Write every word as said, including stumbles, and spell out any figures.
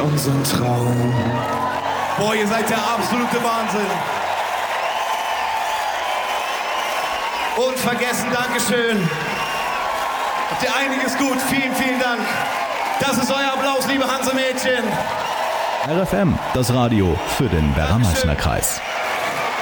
unseren Traum. Boah, ihr seid der absolute Wahnsinn. Unvergessen, Dankeschön. Habt ihr einiges gut, vielen, vielen Dank. Das ist euer Applaus, liebe Hansemädchen. R F M, das Radio für den Werra-Meißner-Kreis.